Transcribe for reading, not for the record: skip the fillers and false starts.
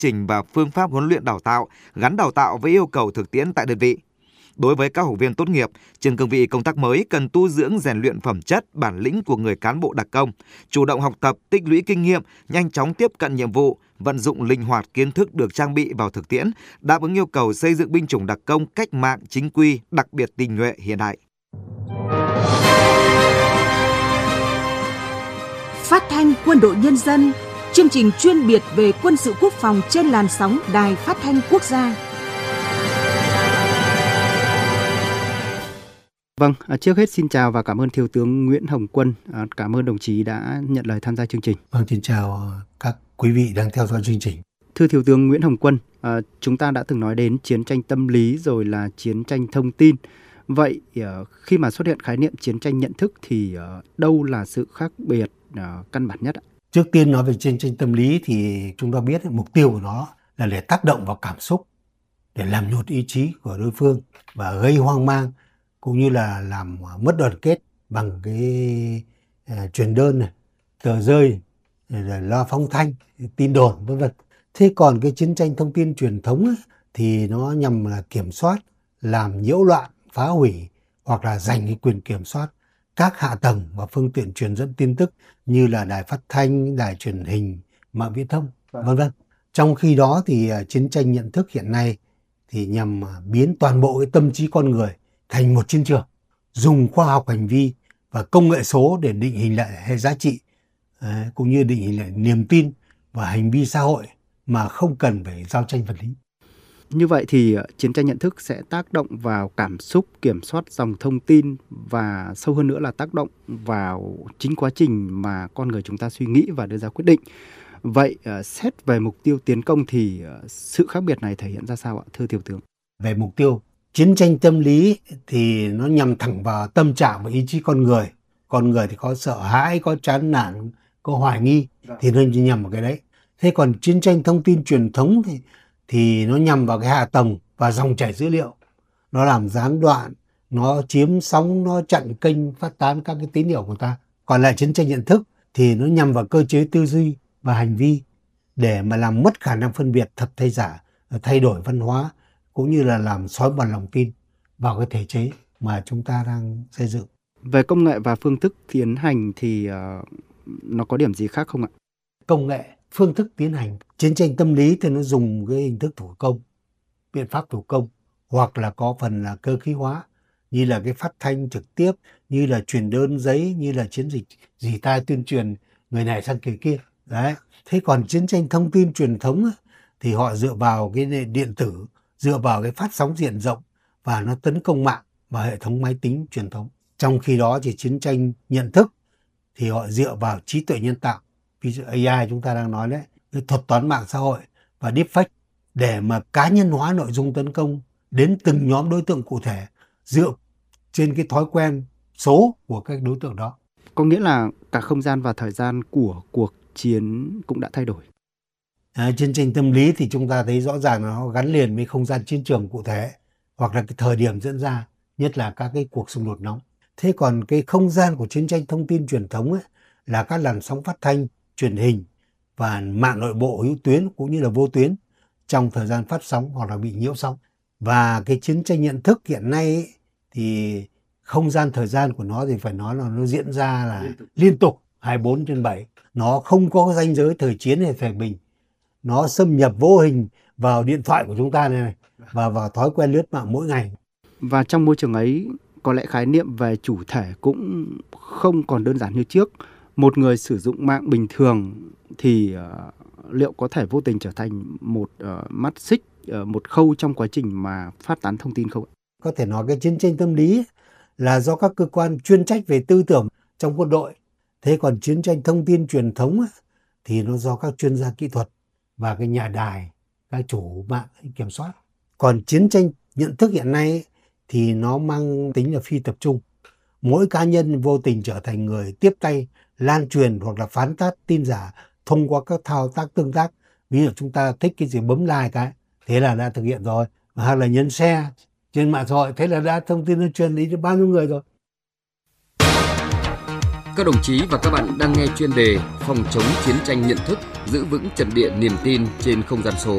trình và phương pháp huấn luyện đào tạo, gắn đào tạo với yêu cầu thực tiễn tại đơn vị. Đối với các học viên tốt nghiệp, trên cương vị công tác mới cần tu dưỡng rèn luyện phẩm chất, bản lĩnh của người cán bộ đặc công, chủ động học tập, tích lũy kinh nghiệm, nhanh chóng tiếp cận nhiệm vụ, vận dụng linh hoạt kiến thức được trang bị vào thực tiễn, đáp ứng yêu cầu xây dựng binh chủng đặc công cách mạng chính quy, đặc biệt tinh nhuệ hiện đại. Phát thanh Quân đội Nhân dân, chương trình chuyên biệt về quân sự quốc phòng trên làn sóng Đài Phát thanh Quốc gia. Vâng, trước hết xin chào và cảm ơn Thiếu tướng Nguyễn Hồng Quân. Cảm ơn đồng chí đã nhận lời tham gia chương trình. Vâng, xin chào các quý vị đang theo dõi chương trình. Thưa Thiếu tướng Nguyễn Hồng Quân, chúng ta đã từng nói đến chiến tranh tâm lý rồi là chiến tranh thông tin. Vậy khi mà xuất hiện khái niệm chiến tranh nhận thức thì đâu là sự khác biệt căn bản nhất ạ? Trước tiên nói về chiến tranh tâm lý thì chúng ta biết mục tiêu của nó là để tác động vào cảm xúc, để làm nhụt ý chí của đối phương và gây hoang mang, cũng như là làm mất đoàn kết bằng cái truyền đơn này, tờ rơi, rồi loa phóng thanh, tin đồn vân vân. Thế còn cái chiến tranh thông tin truyền thống ấy, thì nó nhằm là kiểm soát, làm nhiễu loạn, phá hủy hoặc là giành cái quyền kiểm soát các hạ tầng và phương tiện truyền dẫn tin tức như là đài phát thanh, đài truyền hình, mạng viễn thông, vân vân. Trong khi đó thì chiến tranh nhận thức hiện nay thì nhằm biến toàn bộ cái tâm trí con người thành một chiến trường, dùng khoa học hành vi và công nghệ số để định hình lại hệ giá trị, cũng như định hình lại niềm tin và hành vi xã hội mà không cần phải giao tranh vật lý. Như vậy thì chiến tranh nhận thức sẽ tác động vào cảm xúc, kiểm soát dòng thông tin và sâu hơn nữa là tác động vào chính quá trình mà con người chúng ta suy nghĩ và đưa ra quyết định. Vậy xét về mục tiêu tiến công thì sự khác biệt này thể hiện ra sao ạ, thưa Thiếu tướng? Về mục tiêu, chiến tranh tâm lý thì nó nhằm thẳng vào tâm trạng và ý chí con người. Con người thì có sợ hãi, có chán nản, có hoài nghi, thì nó nhằm vào cái đấy. Thế còn chiến tranh thông tin truyền thống thì nó nhằm vào cái hạ tầng và dòng chảy dữ liệu. Nó làm gián đoạn, nó chiếm sóng, nó chặn kênh phát tán các cái tín hiệu của ta. Còn lại chiến tranh nhận thức thì nó nhằm vào cơ chế tư duy và hành vi để mà làm mất khả năng phân biệt thật hay giả, thay đổi văn hóa, cũng như là làm xói mòn lòng tin vào cái thể chế mà chúng ta đang xây dựng. Về công nghệ và phương thức tiến hành thì nó có điểm gì khác không ạ? Công nghệ, phương thức tiến hành chiến tranh tâm lý thì nó dùng cái hình thức thủ công, biện pháp thủ công, hoặc là có phần là cơ khí hóa, như là cái phát thanh trực tiếp, như là truyền đơn giấy, như là chiến dịch rỉ tai tuyên truyền người này sang người kia. Đấy. Thế còn chiến tranh thông tin truyền thống thì họ dựa vào cái điện tử, dựa vào cái phát sóng diện rộng và nó tấn công mạng và hệ thống máy tính truyền thống. Trong khi đó thì chiến tranh nhận thức thì họ dựa vào trí tuệ nhân tạo, ví dụ AI chúng ta đang nói đấy, cái thuật toán mạng xã hội và deepfake để mà cá nhân hóa nội dung tấn công đến từng nhóm đối tượng cụ thể dựa trên cái thói quen số của các đối tượng đó. Có nghĩa là cả không gian và thời gian của cuộc chiến cũng đã thay đổi. Chiến tranh tâm lý thì chúng ta thấy rõ ràng là nó gắn liền với không gian chiến trường cụ thể hoặc là cái thời điểm diễn ra, nhất là các cái cuộc xung đột nóng. Thế còn cái không gian của chiến tranh thông tin truyền thống là các làn sóng phát thanh, truyền hình và mạng nội bộ hữu tuyến cũng như là vô tuyến trong thời gian phát sóng hoặc là bị nhiễu sóng. Và cái chiến tranh nhận thức hiện nay thì không gian thời gian của nó thì phải nói là nó diễn ra là liên tục 24/7. Nó không có ranh giới thời chiến hay thời bình. Nó xâm nhập vô hình vào điện thoại của chúng ta này và vào thói quen lướt mạng mỗi ngày. Và trong môi trường ấy, có lẽ khái niệm về chủ thể cũng không còn đơn giản như trước. Một người sử dụng mạng bình thường thì liệu có thể vô tình trở thành một mắt xích, một khâu trong quá trình mà phát tán thông tin không ạ? Có thể nói cái chiến tranh tâm lý là do các cơ quan chuyên trách về tư tưởng trong quân đội. Thế còn chiến tranh thông tin truyền thống thì nó do các chuyên gia kỹ thuật và cái nhà đài, các chủ mạng kiểm soát. Còn chiến tranh nhận thức hiện nay thì nó mang tính là phi tập trung. Mỗi cá nhân vô tình trở thành người tiếp tay, lan truyền hoặc là phán tác tin giả thông qua các thao tác tương tác. Ví dụ chúng ta thích cái gì bấm like cái, thế là đã thực hiện rồi. Hoặc là nhấn share trên mạng xã hội, thế là đã thông tin nó truyền đi cho bao nhiêu người rồi. Các đồng chí và các bạn đang nghe chuyên đề phòng chống chiến tranh nhận thức, giữ vững trận địa niềm tin trên không gian số